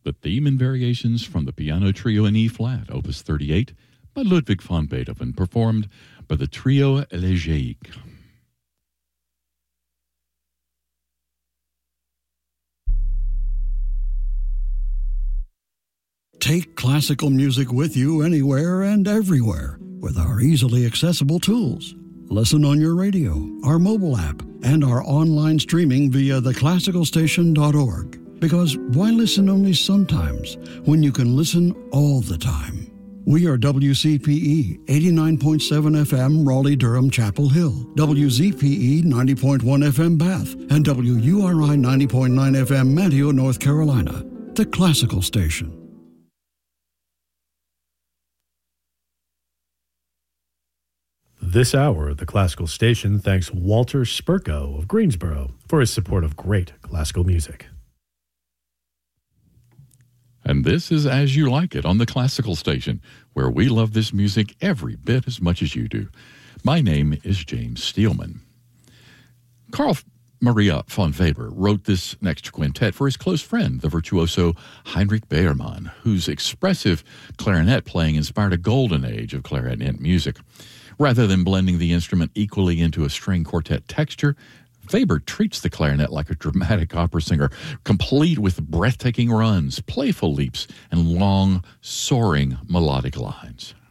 the theme and variations from the Piano Trio in E-flat, Opus 38, by Ludwig van Beethoven, performed by the Trio Elegiaque. Take classical music with you anywhere and everywhere with our easily accessible tools. Listen on your radio, our mobile app, and our online streaming via theclassicalstation.org. Because why listen only sometimes when you can listen all the time? We are WCPE 89.7 FM Raleigh-Durham Chapel Hill, WZPE 90.1 FM Bath, and WURI 90.9 FM Manteo, North Carolina. The Classical Station. This hour of the Classical Station thanks Walter Spurko of Greensboro for his support of great classical music. And this is As You Like It on the Classical Station, where we love this music every bit as much as you do. My name is James Steelman. Carl Maria von Weber wrote this next quintet for his close friend, the virtuoso Heinrich Beermann, whose expressive clarinet playing inspired a golden age of clarinet music. Rather than blending the instrument equally into a string quartet texture, Weber treats the clarinet like a dramatic opera singer, complete with breathtaking runs, playful leaps, and long, soaring melodic lines.